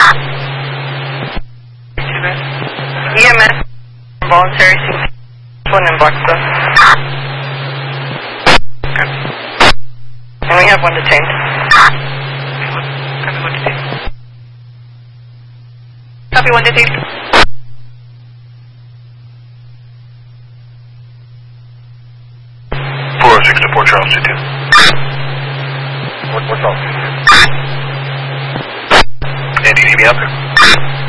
EMS, voluntary one in Blacksburg. Okay. And we have one detained. Copy, one detained. Copy, one detained. to Port Charles, C2. What's all? Andy, you need me out there?